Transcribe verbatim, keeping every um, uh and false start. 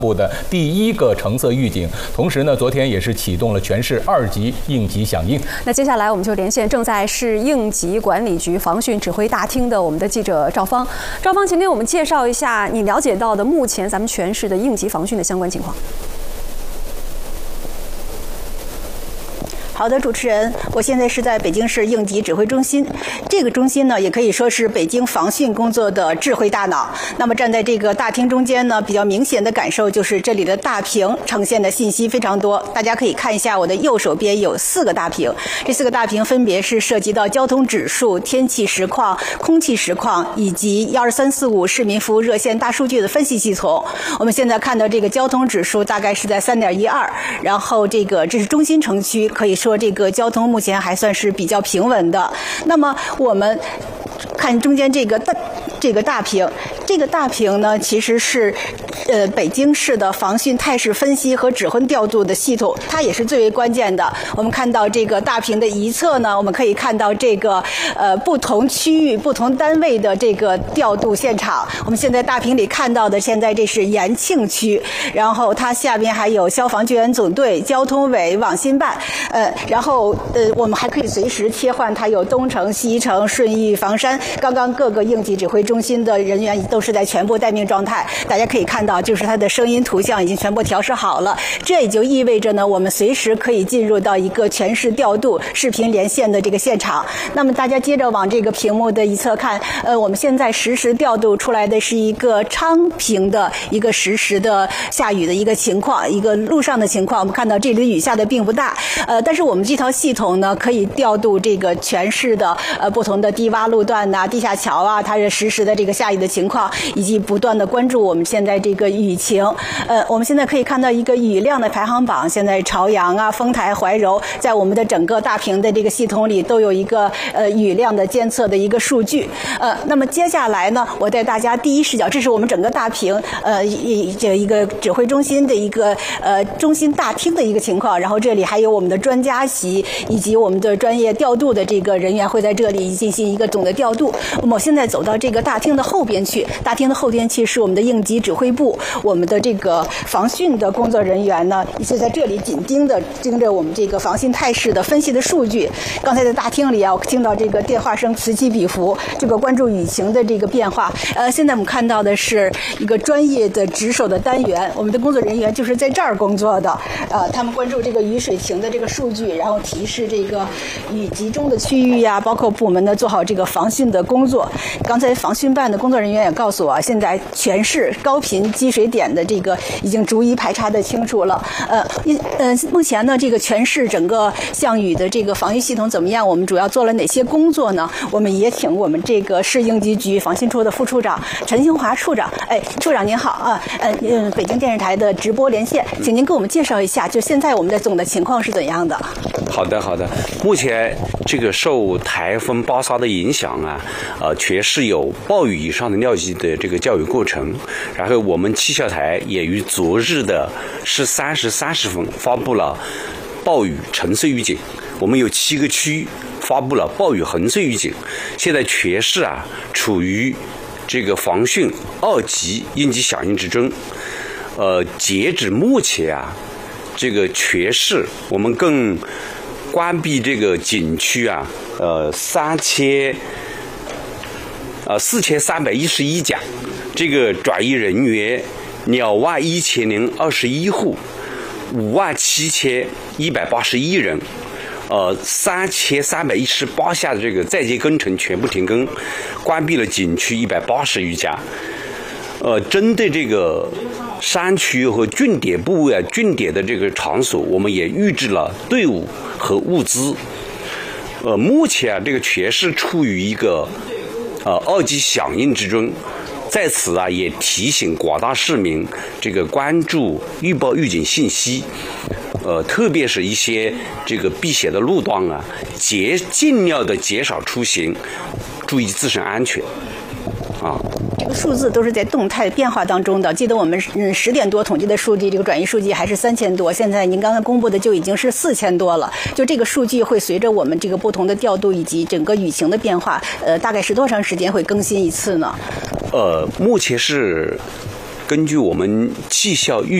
部的第一个橙色预警，同时呢，昨天也是启动了全市二级应急响应。 那接下来我们就连线正在市应急管理局防汛指挥大厅的我们的记者赵芳。赵芳，请给我们介绍一下你了解到的目前咱们全市的应急防汛的相关情况。 好的，主持人，我现在是在北京市应急指挥中心。这个中心呢，也可以说是北京防汛工作的智慧大脑。那么站在这个大厅中间呢，比较明显的感受就是这里的大屏呈现的信息非常多。大家可以看一下我的右手边有四个大屏，这四个大屏分别是涉及到交通指数、天气实况、空气实况以及一二三四五市民服务热线大数据的分析系统。我们现在看到这个交通指数大概是在三点一二，然后这个这是中心城区，可以说这个交通目前还算是比较平稳的。那么我们看中间这个大这个大屏，这个大屏呢，其实是呃北京市的防汛态势分析和指挥调度的系统，它也是最为关键的。我们看到这个大屏的一侧呢，我们可以看到这个呃不同区域、不同单位的这个调度现场。我们现在大屏里看到的，现在这是延庆区，然后它下边还有消防救援总队、交通委、网信办，呃，然后呃我们还可以随时切换，它有东城、西城、顺义、房山。刚刚各个应急指挥中心的人员都是在全部待命状态，大家可以看到，就是它的声音、图像已经全部调试好了。这也就意味着呢，我们随时可以进入到一个全市调度、视频连线的这个现场。那么大家接着往这个屏幕的一侧看，呃，我们现在实时调度出来的是一个昌平的一个实时的下雨的一个情况，一个路上的情况。我们看到这里雨下的并不大，呃，但是我们这套系统呢，可以调度这个全市的呃不同的低洼路段呐、地下桥啊，它是实时的这个下雨的情况，以及不断的关注我们现在这个雨情。呃，我们现在可以看到一个雨量的排行榜，现在朝阳啊、丰台、怀柔，在我们的整个大屏的这个系统里都有一个呃雨量的监测的一个数据。呃，那么接下来呢，我带大家第一视角，这是我们整个大屏呃一这一个指挥中心的一个呃中心大厅的一个情况，然后这里还有我们的专家席以及我们的专业调度的这个人员会在这里进行一个总的调度。我们现在走到这个大厅的后边去，大厅的后边去是我们的应急指挥部，我们的这个防汛的工作人员呢，是在这里紧盯着盯着我们这个防汛态势的分析的数据。刚才在大厅里啊，我听到这个电话声此起彼伏，这个关注雨情的这个变化。呃，现在我们看到的是一个专业的值守的单元，我们的工作人员就是在这儿工作的，呃，他们关注这个雨水情的这个数据，然后提示这个雨集中的区域呀、啊，包括部门呢做好这个防汛的工作。刚才防汛办的工作人员也告诉我，现在全市高频积水点的这个已经逐一排查的清楚了。呃，呃，目前呢，这个全市整个降雨的这个防御系统怎么样？我们主要做了哪些工作呢？我们也请我们这个市应急局防汛处的副处长陈兴华处长，哎，处长您好啊，呃，嗯，北京电视台的直播连线，请您给我们介绍一下，就现在我们的总的情况是怎样的？ 好的，好的。目前这个受台风巴萨的影响啊，呃，全市有暴雨以上的尿级的这个教育过程。然后我们气象台也于昨日的十三时三十分发布了暴雨橙色预警。我们有七个区发布了暴雨红色预警。现在全市啊处于这个防汛二级应急响应之中。呃，截止目前啊，这个全市我们更关闭这个景区啊，呃，三千，呃，四千三百一十一家，这个转移人员两万一千零二十一户，五万七千一百八十一人，呃，三千三百一十八项的这个在建工程全部停工，关闭了景区一百八十余家。呃，针对这个山区和峻点部位啊、峻点的这个场所，我们也预置了队伍和物资。呃，目前啊，这个全市处于一个呃二级响应之中。在此啊，也提醒广大市民这个关注预报预警信息，呃，特别是一些这个避险的路段啊，减尽量的减少出行，注意自身安全。啊， 这个数字都是在动态变化当中的。记得我们嗯十点多统计的数据，这个转移数据还是三千多，现在您刚刚公布的就已经是四千多了。就这个数据会随着我们这个不同的调度以及整个雨情的变化，呃，大概是多长时间会更新一次呢？ 呃，目前是根据我们绩效预